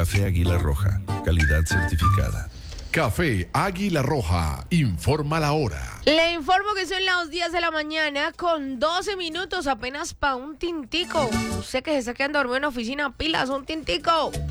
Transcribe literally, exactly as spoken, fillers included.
Café Águila Roja, calidad certificada. Café Águila Roja, informa la hora. Le informo que son las diez de la mañana con doce minutos, apenas pa' un tintico. Usted que se está quedando dormido en la oficina, pilas, un tintico.